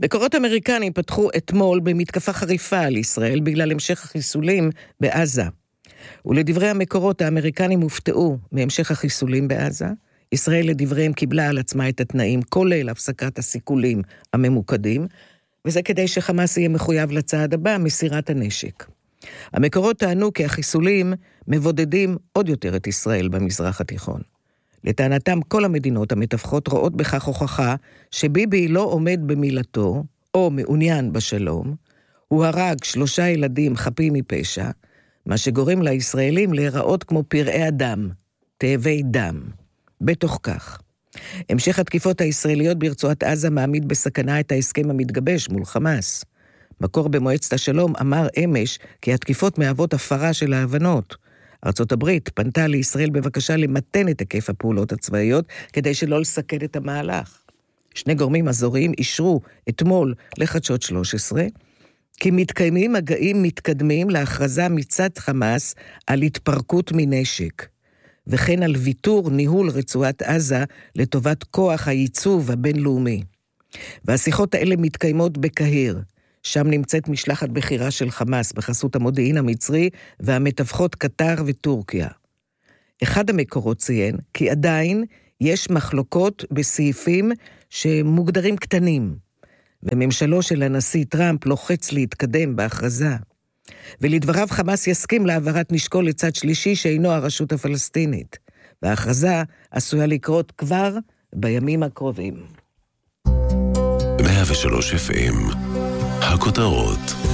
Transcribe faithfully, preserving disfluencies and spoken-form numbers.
מקורות אמריקנים פתחו אתמול במתקפה חריפה על ישראל בגלל המשך החיסולים בעזה. ולדברי המקורות האמריקנים הופתעו מהמשך החיסולים בעזה. ישראל לדבריהם קיבלה על עצמה את התנאים, כולל הפסקת הסיכולים הממוקדים, וזה כדי שחמאס יהיה מחויב לצעד הבא, מסירת הנשק. המקורות טענו כי החיסולים מבודדים עוד יותר את ישראל במזרח התיכון. לטענתם כל המדינות המתווכות רואות בכך הוכחה שביבי לא עומד במילתו או מעוניין בשלום, הוא הרג שלושה ילדים חפים מפשע, מה שגורם לישראלים להיראות כמו פרעי אדם, תאבי דם. בתוך כך, המשך התקיפות הישראליות ברצועת עזה מעמיד בסכנה את ההסכם המתגבש מול חמאס. מקור במועצת השלום אמר אמש כי התקיפות מהוות הפרה של ההבנות. ארצות הברית פנתה לישראל בבקשה למתן את היקף הפעולות הצבאיות כדי שלא לסכן את המהלך. שני גורמים אזוריים אישרו אתמול לחדשות שלוש עשרה כי מתקיימים מגעים מתקדמים להכרזה מצד חמאס על התפרקות מנשק, וכן על ויתור ניהול רצועת עזה לטובת כוח הייצוב הבינלאומי. והשיחות האלה מתקיימות בקהיר, שם נמצאת משלחת בחירה של חמאס בחסות המודיעין המצרי והמתווכות קטר וטורקיה. אחד המקורות ציין כי עדיין יש מחלוקות בסעיפים שמוגדרים קטנים, וממשלו של הנשיא טראמפ לוחץ להתקדם בהכרזה. ולדבריו חמאס יסכים להעברת נשקו לצד שלישי שאינו הרשות הפלסטינית, וההכרזה עשויה לקרות כבר בימים הקרובים. מאה ושלוש אף אם הכותרות.